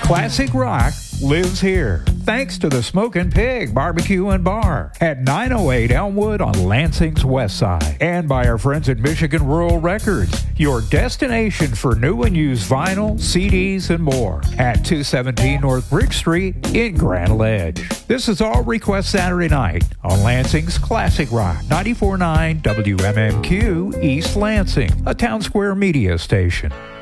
Classic rock lives here, thanks to the Smokin' Pig Barbecue and Bar at 908 Elmwood on Lansing's west side, and by our friends at Michigan Rural Records, your destination for new and used vinyl, CDs, and more at 217 North Brick Street in Grand Ledge. This is All Request Saturday night on Lansing's Classic Rock 94.9 WMMQ East Lansing, a Town Square media station.